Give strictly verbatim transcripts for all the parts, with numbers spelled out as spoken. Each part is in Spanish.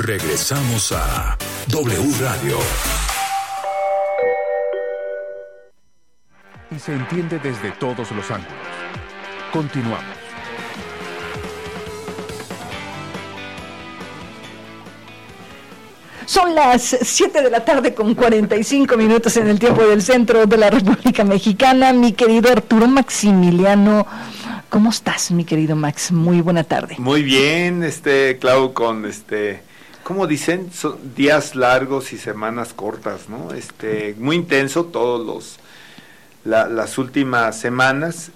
Regresamos a W Radio. Y se entiende desde todos los ángulos. Continuamos. Son las siete de la tarde con cuarenta y cinco minutos en el tiempo del centro de la República Mexicana. Mi querido Arturo Maximiliano, ¿cómo estás, mi querido Max? Muy buena tarde. Muy bien, este, Clau, con este, ¿cómo dicen? Son días largos y semanas cortas, ¿no? Este, muy intenso todos los, la, las últimas semanas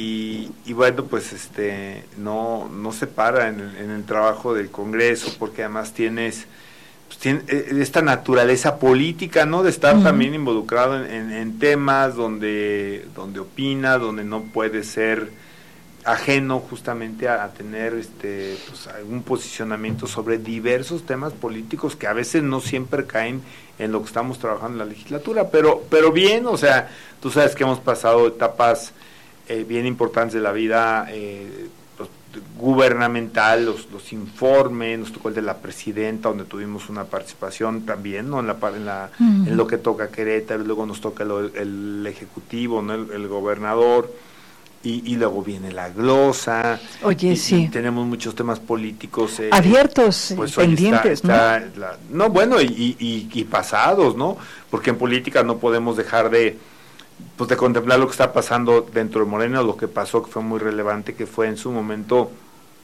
y, y bueno, pues este, no, no se para en el, en el trabajo del Congreso porque además tienes tiene esta naturaleza política, ¿no? De estar uh-huh. también involucrado en, en, en temas donde, donde opina, donde no puede ser ajeno justamente a, a tener este pues algún posicionamiento sobre diversos temas políticos que a veces no siempre caen en lo que estamos trabajando en la legislatura, pero, pero bien, o sea, tú sabes que hemos pasado etapas eh, bien importantes de la vida eh, gubernamental, los, los informes, nos tocó el de la presidenta, donde tuvimos una participación también, ¿no? En la en la uh-huh. en lo que toca Querétaro, luego nos toca el, el ejecutivo, ¿no? El, el gobernador, y, y luego viene la glosa. Oye, y, sí. Y tenemos muchos temas políticos. Eh, abiertos, pues, pendientes, está, ¿no? Está la, no, bueno, y, y, y pasados, ¿no? Porque en política no podemos dejar de pues de contemplar lo que está pasando dentro de Morena, lo que pasó que fue muy relevante, que fue en su momento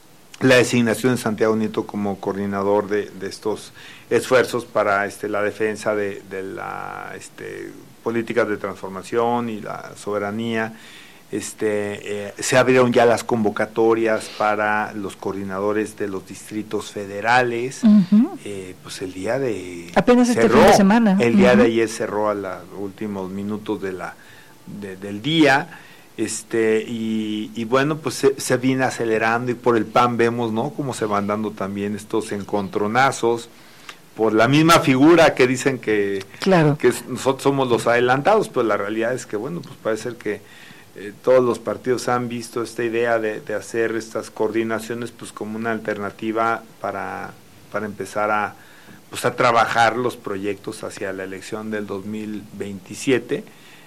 la designación de Santiago Nieto como coordinador de, de estos esfuerzos para este la defensa de, de la este políticas de transformación y la soberanía. Este eh, se abrieron ya las convocatorias para los coordinadores de los distritos federales. Uh-huh. eh, pues el día de apenas cerró, este fin de semana el día uh-huh. de ayer cerró a los últimos minutos de la de, del día, este y, y bueno, pues se, se viene acelerando, y por el P A N vemos, ¿no?, cómo se van dando también estos encontronazos por la misma figura que dicen que, claro. que nosotros somos los adelantados, pero la realidad es que, bueno, pues parece ser que eh, todos los partidos han visto esta idea de, de hacer estas coordinaciones pues como una alternativa para, para empezar a, pues, a trabajar los proyectos hacia la elección del dos mil veintisiete.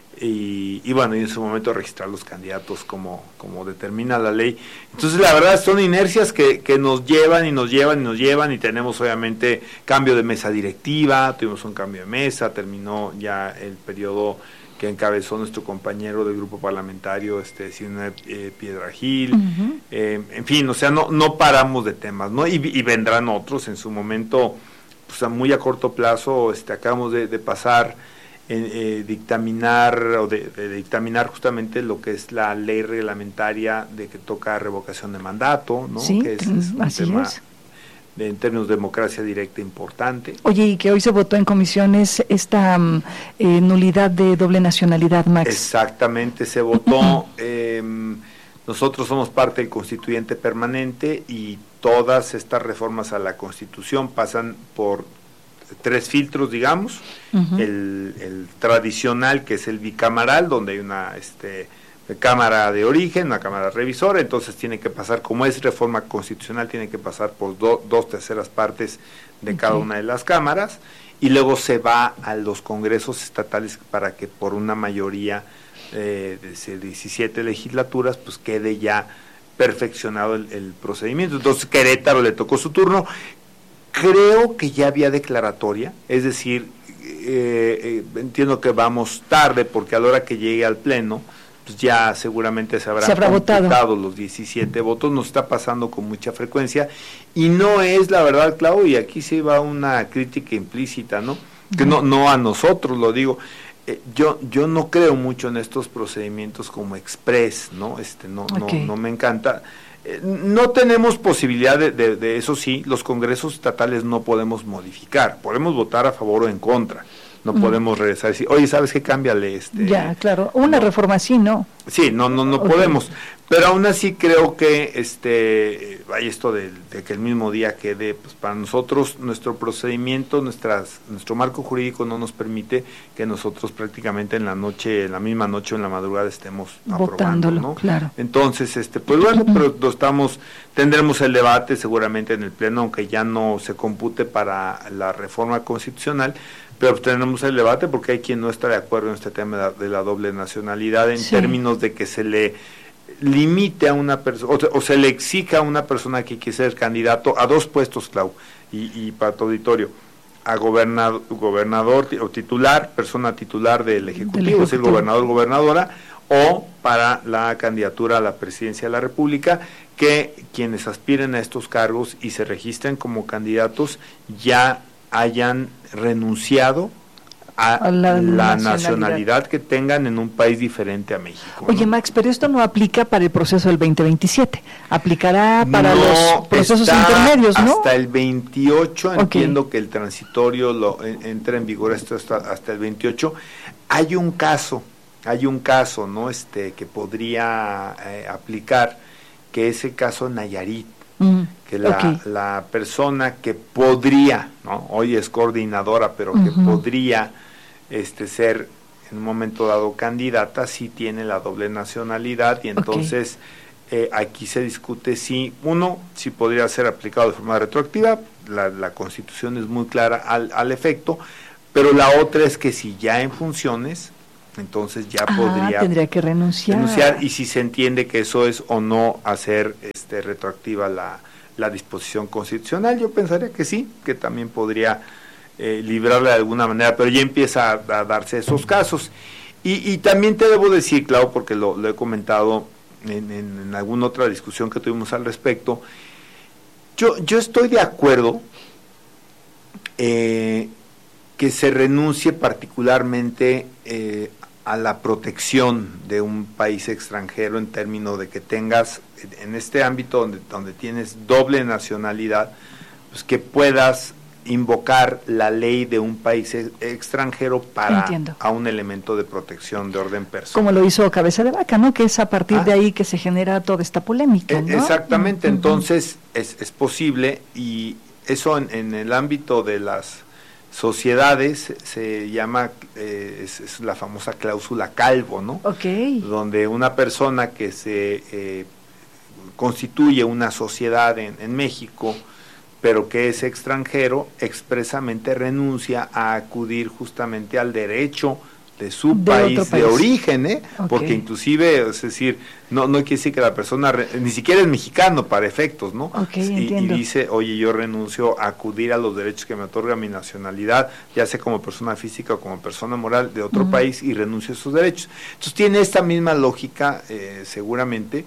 Y, y bueno, y en su momento registrar los candidatos como, como determina la ley. Entonces la verdad son inercias que, que nos llevan y nos llevan y nos llevan, y tenemos obviamente cambio de mesa directiva, tuvimos un cambio de mesa, terminó ya el periodo que encabezó nuestro compañero del grupo parlamentario, este Sidney eh, Piedrahíl, uh-huh. eh, en fin, o sea, no, no paramos de temas, ¿no? Y, y vendrán otros en su momento, pues a muy a corto plazo, este acabamos de, de pasar En, eh, dictaminar o de, de dictaminar justamente lo que es la ley reglamentaria de que toca revocación de mandato, ¿no? Sí, que es, es un así tema es. De, en términos de democracia directa importante. Oye, y que hoy se votó en comisiones esta eh, nulidad de doble nacionalidad, Max. Exactamente, se votó. eh, nosotros somos parte del constituyente permanente y todas estas reformas a la Constitución pasan por tres filtros, digamos. Uh-huh. el, el tradicional, que es el bicameral, donde hay una este cámara de origen, una cámara revisora, entonces tiene que pasar, como es reforma constitucional, tiene que pasar por do, dos terceras partes de okay. cada una de las cámaras, y luego se va a los congresos estatales para que por una mayoría eh, de diecisiete legislaturas pues quede ya perfeccionado el, el procedimiento. Entonces Querétaro le tocó su turno. Creo que ya había declaratoria, es decir, eh, eh, entiendo que vamos tarde porque a la hora que llegue al pleno, pues ya seguramente se habrán se habrá computado votado los diecisiete votos. Nos está pasando con mucha frecuencia y no es la verdad, Clau, y aquí se va una crítica implícita, ¿no? Uh-huh. Que no no a nosotros, lo digo. Eh, yo yo no creo mucho en estos procedimientos como express, ¿no? Este no okay. no no me encanta. No tenemos posibilidad de, de, de eso sí, los congresos estatales no podemos modificar, podemos votar a favor o en contra, no uh-huh. podemos regresar y decir, oye, ¿sabes qué? Cámbiale este. Ya, claro, una no. reforma así, ¿no? Sí, no, no, no okay. podemos, Pero aún así creo que este hay esto de, de que el mismo día quede, pues para nosotros nuestro procedimiento, nuestras nuestro marco jurídico no nos permite que nosotros prácticamente en la noche, en la misma noche o en la madrugada estemos votándolo, aprobando, ¿no? Claro. Entonces, este pues bueno, pero lo estamos tendremos el debate seguramente en el pleno, aunque ya no se compute para la reforma constitucional, pero tenemos el debate porque hay quien no está de acuerdo en este tema de la, de la doble nacionalidad en sí. términos de que se le limite a una persona, o, o se le exija a una persona que quiere ser candidato a dos puestos, Clau, y, y para tu auditorio, a gobernador, gobernador o titular, persona titular del Ejecutivo, del ejecutivo. Es decir, gobernador, gobernadora, o para la candidatura a la presidencia de la República, que quienes aspiren a estos cargos y se registren como candidatos ya hayan renunciado a, a la, la nacionalidad. nacionalidad que tengan en un país diferente a México. Oye, ¿no? Max, pero esto no aplica para el proceso del veinte veintisiete, aplicará para no, los procesos intermedios, ¿no? Hasta el veintiocho, okay. Entiendo que el transitorio lo en, entra en vigor hasta, hasta el veintiocho. Hay un caso, hay un caso, ¿no? Este que podría eh, aplicar, que es el caso Nayarit. Mm, que la, okay. la persona que podría, ¿no? Hoy es coordinadora, pero uh-huh. que podría este ser en un momento dado candidata, sí tiene la doble nacionalidad, y entonces okay. eh, aquí se discute si, uno, si podría ser aplicado de forma retroactiva, la, la Constitución es muy clara al, al efecto, pero la otra es que si ya en funciones, entonces ya ah, podría tendría que renunciar. renunciar y si se entiende que eso es o no hacer este retroactiva la, la disposición constitucional, yo pensaría que sí, que también podría eh, librarla de alguna manera, pero ya empieza a, a darse esos casos. Y, y también te debo decir, Clau, porque lo, lo he comentado en, en, en alguna otra discusión que tuvimos al respecto, yo, yo estoy de acuerdo eh, que se renuncie particularmente eh, a la protección de un país extranjero en términos de que tengas, en este ámbito donde, donde tienes doble nacionalidad, pues que puedas invocar la ley de un país ex- extranjero para Entiendo. a un elemento de protección de orden personal. Como lo hizo Cabeza de Vaca, ¿no? Que es a partir ah. de ahí que se genera toda esta polémica, ¿no? Exactamente, uh-huh. Entonces es, es posible, y eso en, en el ámbito de las sociedades se llama, eh, es, es la famosa cláusula Calvo, ¿no? Okay. Donde una persona que se eh, constituye una sociedad en, en México, pero que es extranjero, expresamente renuncia a acudir justamente al derecho de su de país, país de origen, ¿eh? Okay. Porque inclusive, es decir, no no quiere decir que la persona re, ni siquiera es mexicano para efectos, ¿no? Okay, y, y dice, oye, yo renuncio a acudir a los derechos que me otorga mi nacionalidad, ya sea como persona física o como persona moral de otro uh-huh. país, y renuncio a esos derechos. Entonces tiene esta misma lógica, eh, seguramente,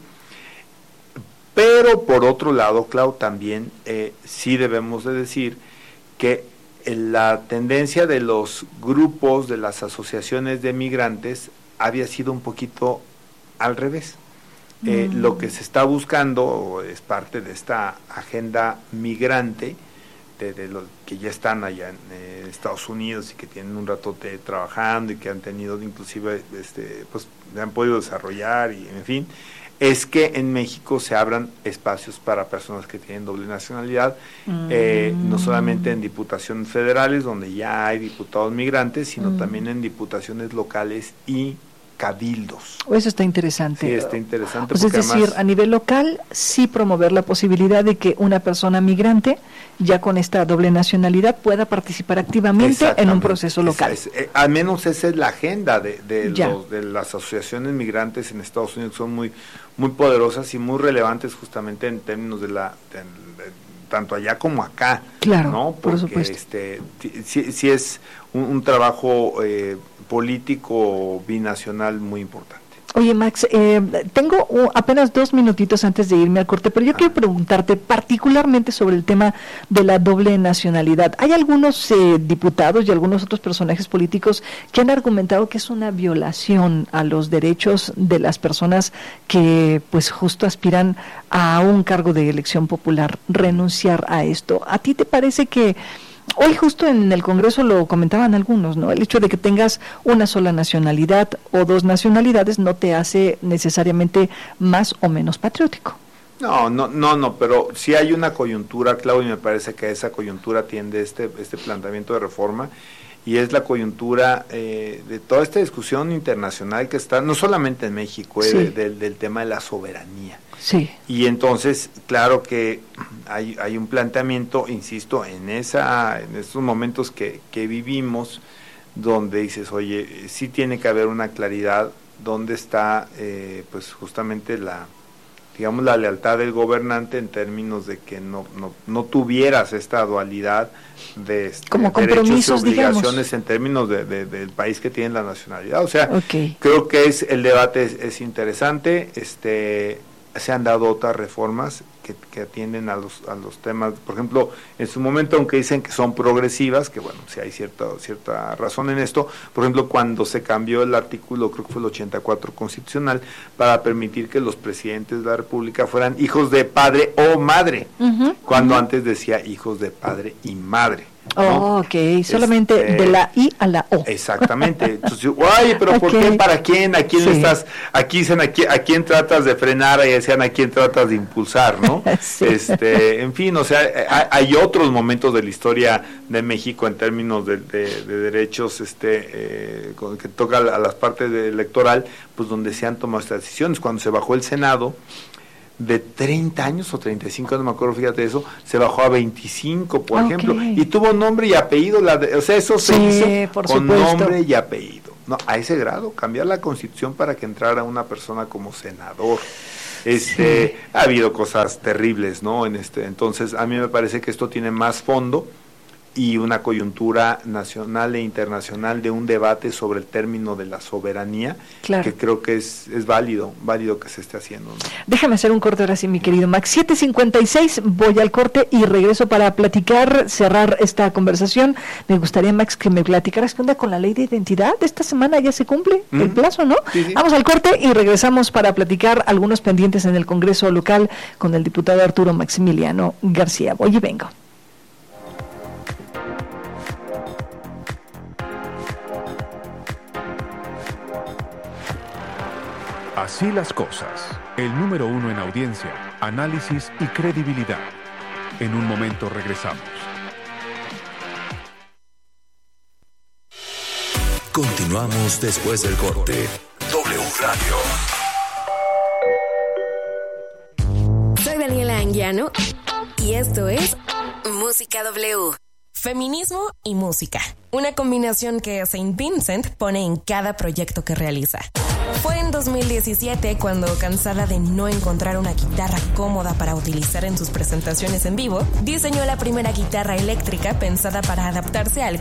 pero por otro lado, Clau, también eh, sí debemos de decir que la tendencia de los grupos, de las asociaciones de migrantes, había sido un poquito al revés. Mm. Eh, lo que se está buscando es parte de esta agenda migrante, de, de los que ya están allá en eh, Estados Unidos y que tienen un ratote trabajando y que han tenido inclusive, este, pues, han podido desarrollar y en fin, es que en México se abran espacios para personas que tienen doble nacionalidad, mm. eh, no solamente en diputaciones federales, donde ya hay diputados migrantes, sino mm. también en diputaciones locales y cabildos. Eso está interesante. Sí, está interesante. O sea, es decir, además, a nivel local, sí promover la posibilidad de que una persona migrante, ya con esta doble nacionalidad, pueda participar activamente en un proceso local. Es, es, eh, al menos esa es la agenda de, de, los, de las asociaciones migrantes en Estados Unidos, que son muy, muy poderosas y muy relevantes justamente en términos de la... De, de, tanto allá como acá, claro, ¿no? Porque por supuesto. este, sí, sí es un, un trabajo eh, político binacional muy importante. Oye, Max, eh, tengo uh, apenas dos minutitos antes de irme al corte, pero yo ah. quiero preguntarte particularmente sobre el tema de la doble nacionalidad. Hay algunos eh, diputados y algunos otros personajes políticos que han argumentado que es una violación a los derechos de las personas que, pues, justo aspiran a un cargo de elección popular, renunciar a esto. ¿A ti te parece que Hoy justo en el Congreso lo comentaban algunos, ¿no? El hecho de que tengas una sola nacionalidad o dos nacionalidades no te hace necesariamente más o menos patriótico. No, no, no, no, pero sí hay una coyuntura, Claudio, y me parece que a esa coyuntura atiende este, este planteamiento de reforma, y es la coyuntura eh, de toda esta discusión internacional que está, no solamente en México, eh, sí. de, de, del tema de la soberanía. Sí. Y entonces, claro que hay, hay un planteamiento, insisto, en esa, en estos momentos que, que vivimos, donde dices, oye, sí tiene que haber una claridad, dónde está, eh, pues justamente la, digamos, la lealtad del gobernante en términos de que no, no, no tuvieras esta dualidad de este, como derechos y obligaciones, digamos, en términos de, de, del país que tiene la nacionalidad. O sea, okay. creo que es el debate es, es interesante. Este, se han dado otras reformas que, que atienden a los a los temas, por ejemplo, en su momento, aunque dicen que son progresivas, que bueno, sí hay cierta cierta razón en esto, por ejemplo, cuando se cambió el artículo, creo que fue el ochenta y cuatro constitucional, para permitir que los presidentes de la República fueran hijos de padre o madre, uh-huh, cuando uh-huh. antes decía hijos de padre y madre. ¿no? Oh, ok, solamente este, de la I a la O. Exactamente. Entonces, oye, pero okay. ¿por qué? ¿Para quién? ¿A quién sí. le estás? Aquí dicen a quién, a quién tratas de frenar, ahí decían a quién tratas de impulsar, ¿no? sí. Este, en fin, o sea, hay, hay otros momentos de la historia de México en términos de, de, de derechos, este, eh, que toca a las partes de electoral, pues donde se han tomado estas decisiones. Cuando se bajó el Senado de treinta años o treinta y cinco, no me acuerdo, fíjate eso, se bajó a veinticinco, por okay. ejemplo, y tuvo nombre y apellido, la de, o sea, eso se sí, hizo por con supuesto. nombre y apellido, no, a ese grado, cambiar la Constitución para que entrara una persona como senador. Este, sí. Ha habido cosas terribles, ¿no? En este, entonces, a mí me parece que esto tiene más fondo y una coyuntura nacional e internacional de un debate sobre el término de la soberanía, claro. que creo que es, es válido, válido que se esté haciendo, ¿no? Déjame hacer un corte ahora sí, mi querido Max. siete cincuenta y seis, voy al corte y regreso para platicar, cerrar esta conversación. Me gustaría, Max, que me platicaras qué onda con la ley de identidad. Esta semana ya se cumple mm-hmm. el plazo, ¿no? Sí, sí. Vamos al corte y regresamos para platicar algunos pendientes en el Congreso local con el diputado Arturo Maximiliano García. Voy y vengo. Así las cosas. El número uno en audiencia, análisis y credibilidad. En un momento regresamos. Continuamos después del corte. W Radio. Soy Daniela Anguiano y esto es Música W. Feminismo y música. Una combinación que Saint Vincent pone en cada proyecto que realiza. Fue en dos mil diecisiete cuando, cansada de no encontrar una guitarra cómoda para utilizar en sus presentaciones en vivo, diseñó la primera guitarra eléctrica pensada para adaptarse al